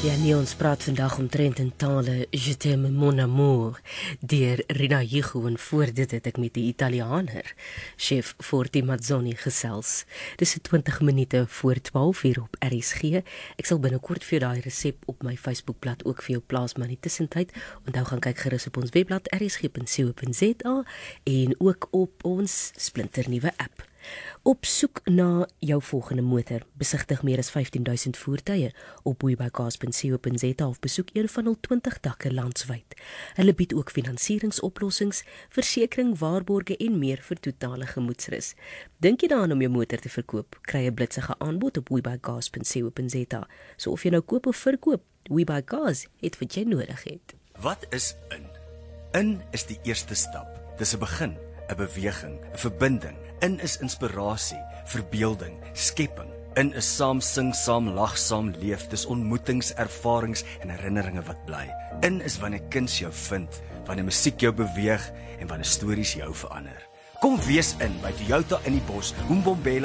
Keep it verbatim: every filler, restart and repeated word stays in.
Ja, nee, ons praat vandag omtrent in tale Je t'aime mon amour deur Rina Hugo, en voor dit het ek met die Italianer chef Forti Mazzoni gesels. Dis twintig minute voor twaalf uur op R S G. Ek sal binnekort vir daai resep op my Facebookblad ook vir jou plaas, maar in die tussentyd onthou gaan kyk gerus op ons webblad r s g punt co punt z a en ook op ons splinternuwe app. Op soek na jou volgende motor, besigtig meer as vyftien duisend voertuie op boeibykcars punt co punt z a of besoek een van hul twintig dakke landwyd. Hulle bied ook finansieringsoplossings, versekering, waarborge en meer vir totale gemoedsrus. Dink jy daaraan om jou motor te verkoop? Kry 'n blitsige aanbod op boeibykcars punt co punt z a. So of jy nou koop of verkoop, WeBuyCars het wat jy nodig het. Wat is in? In is die eerste stap. Dis 'n begin, 'n beweging, 'n verbinding. In is inspirasie, verbeelding, skepping. In is saam sing, saam lag, saam leef. Dis ontmoetings, ervarings en herinneringe wat bly. In is wanneer kuns jou vind, wanneer musiek jou beweeg en wanneer stories jou verander. Kom wees in by Toyota in die bos, Mbombela